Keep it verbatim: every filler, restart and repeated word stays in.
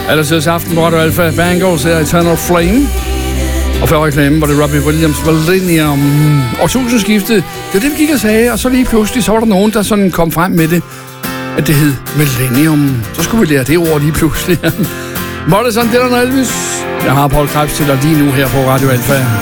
Allersiders aften på Radio Alfa. Bangles her, Eternal Flame. Og før reklamen var det Robbie Williams Millennium. Årtusindskiftet, det er det, vi gik og sagde. Og så lige pludselig, så var der nogen, der sådan kom frem med det. At det hed Millennium. Så skulle vi lære det ord lige pludselig. Var det sådan, det der Elvis? Jeg har Paul Krebs til dig lige nu her på Radio Alfa.